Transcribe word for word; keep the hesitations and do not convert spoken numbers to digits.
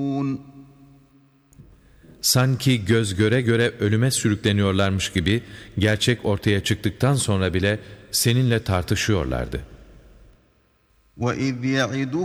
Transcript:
Sanki göz göre göre ölüme sürükleniyorlarmış gibi gerçek ortaya çıktıktan sonra bile seninle tartışıyorlardı. وَإِذْ يَعِدُكُمُ